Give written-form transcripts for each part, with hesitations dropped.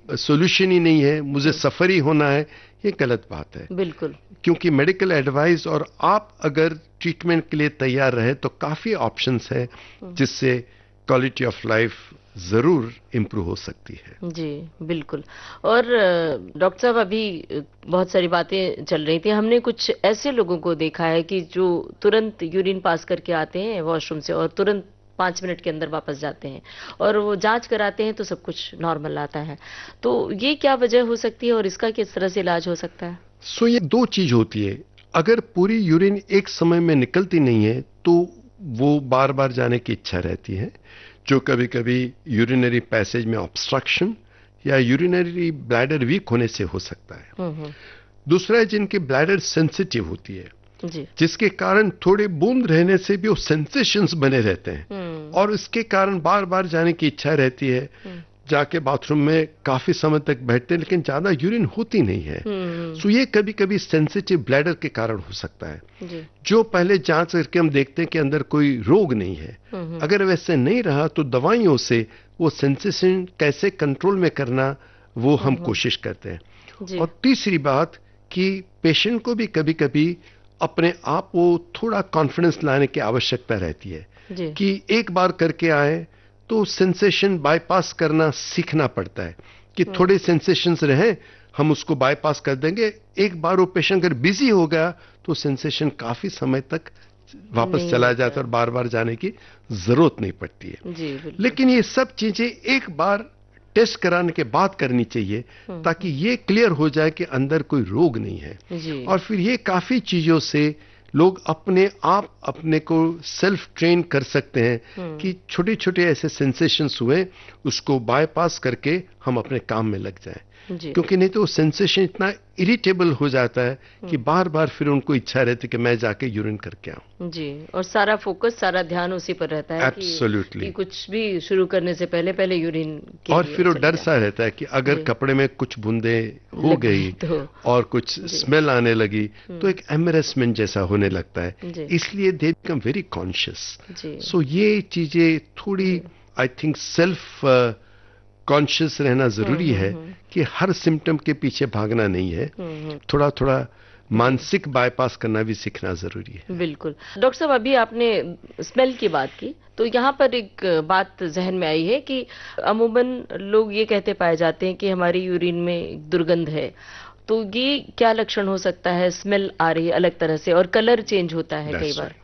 Solution ही नहीं है, मुझे सफर ही होना है, ये गलत बात है। बिल्कुल। क्योंकि मेडिकल एडवाइस और आप अगर ट्रीटमेंट के लिए तैयार रहे तो काफी ऑप्शंस है जिससे क्वालिटी ऑफ लाइफ जरूर इम्प्रूव हो सकती है। जी बिल्कुल। और डॉक्टर साहब, अभी बहुत सारी बातें चल रही थी, हमने कुछ ऐसे लोगों को देखा है कि जो तुरंत यूरिन पास करके आते हैं वॉशरूम से और तुरंत 5 मिनट के अंदर वापस जाते हैं, और वो जांच कराते हैं तो सब कुछ नॉर्मल आता है। तो ये क्या वजह हो सकती है और इसका किस तरह से इलाज हो सकता है? ये दो चीज होती है। अगर पूरी यूरिन एक समय में निकलती नहीं है तो वो बार बार जाने की इच्छा रहती है, जो कभी कभी यूरिनरी पैसेज में ऑब्स्ट्रक्शन या यूरिनरी ब्लैडर वीक होने से हो सकता है। दूसरा है जिनकी ब्लैडर सेंसिटिव होती है, जी। जिसके कारण थोड़े बूंद रहने से भी वो सेंसेशंस बने रहते हैं और इसके कारण बार बार जाने की इच्छा रहती है, जाके बाथरूम में काफी समय तक बैठते हैं लेकिन ज्यादा यूरिन होती नहीं है। सो ये कभी कभी सेंसिटिव ब्लैडर के कारण हो सकता है, जो पहले जांच करके हम देखते हैं कि अंदर कोई रोग नहीं है। अगर वैसे नहीं रहा तो दवाइयों से वो सेंसेशन कैसे कंट्रोल में करना वो हम कोशिश करते हैं। और तीसरी बात कि पेशेंट को भी कभी कभी अपने आप को थोड़ा कॉन्फिडेंस लाने की आवश्यकता रहती है कि एक बार करके आए तो सेंसेशन बाईपास करना सीखना पड़ता है कि थोड़े सेंसेशंस रहे हम उसको बाईपास कर देंगे। एक बार वो पेशेंट अगर बिजी हो गया तो सेंसेशन काफी समय तक वापस चला जाता है और बार बार जाने की जरूरत नहीं पड़ती है। लेकिन ये सब चीजें एक बार टेस्ट कराने के बाद करनी चाहिए ताकि ये क्लियर हो जाए कि अंदर कोई रोग नहीं है। और फिर ये काफी चीजों से लोग अपने आप अपने को सेल्फ ट्रेन कर सकते हैं कि छोटे छोटे ऐसे सेंसेशंस हुए उसको बाईपास करके हम अपने काम में लग जाएं। क्योंकि नहीं तो सेंसेशन इतना इरिटेबल हो जाता है कि बार बार फिर उनको इच्छा रहती है कि मैं जाके यूरिन करके आऊं। जी, और सारा फोकस, सारा ध्यान उसी पर रहता है कि कुछ भी शुरू करने से पहले पहले यूरिन के और लिए फिर वो डर सा रहता है कि अगर कपड़े में कुछ बूंदे हो गई और कुछ स्मेल आने लगी तो एक एम्बैरेसमेंट जैसा होने लगता है, इसलिए दे बिकम वेरी कॉन्शियस। सो ये चीजें थोड़ी आई थिंक सेल्फ कॉन्शियस रहना जरूरी है कि हर सिम्टम के पीछे भागना नहीं है, थोड़ा थोड़ा मानसिक बाईपास करना भी सीखना जरूरी है। बिल्कुल। डॉक्टर साहब, अभी आपने स्मेल की बात की तो यहाँ पर एक बात जहन में आई है कि अमूमन लोग ये कहते पाए जाते हैं कि हमारी यूरिन में दुर्गंध है, तो ये क्या लक्षण हो सकता है? स्मेल आ रही है अलग तरह से और कलर चेंज होता है कई बार।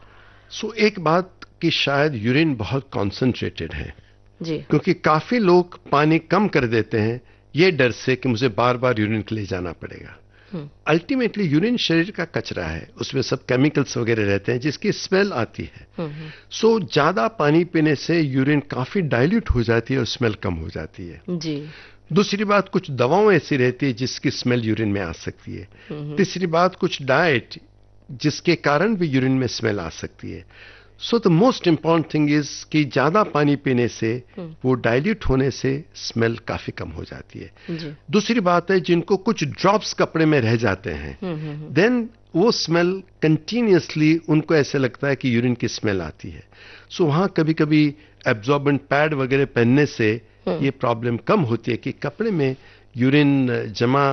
एक बात कि शायद यूरिन बहुत कॉन्सेंट्रेटेड है जी, क्योंकि काफी लोग पानी कम कर देते हैं ये डर से कि मुझे बार बार यूरिन के लिए जाना पड़ेगा। अल्टीमेटली यूरिन शरीर का कचरा है, उसमें सब केमिकल्स वगैरह रहते हैं जिसकी स्मेल आती है। सो ज्यादा पानी पीने से यूरिन काफी डाइल्यूट हो जाती है और स्मेल कम हो जाती है। जी। दूसरी बात, कुछ दवाओं ऐसी रहती है जिसकी स्मेल यूरिन में आ सकती है। तीसरी बात, कुछ डाइट जिसके कारण भी यूरिन में स्मेल आ सकती है। So the most important thing is कि ज्यादा पानी पीने से वो डाइल्यूट होने से स्मेल काफी कम हो जाती है। दूसरी बात है, जिनको कुछ ड्रॉप्स कपड़े में रह जाते हैं देन वो स्मेल कंटिन्यूअसली उनको ऐसे लगता है कि यूरिन की स्मेल आती है। सो वहां कभी कभी एब्जॉर्बेंट पैड वगैरह पहनने से ये प्रॉब्लम कम होती है कि कपड़े में यूरिन जमा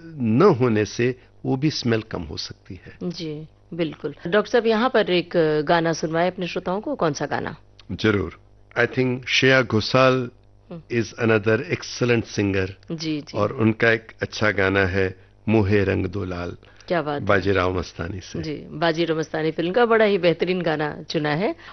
न होने से वो भी स्मेल कम हो सकती है। जी बिल्कुल। डॉक्टर साहब, यहाँ पर एक गाना सुनवाए अपने श्रोताओं को। कौन सा गाना? जरूर। I think Shreya Ghoshal is another excellent singer. जी। और उनका एक अच्छा गाना है मोहे रंग दो लाल। क्या बात। बाजीराव मस्तानी से। जी, बाजीराव मस्तानी फिल्म का बड़ा ही बेहतरीन गाना चुना है।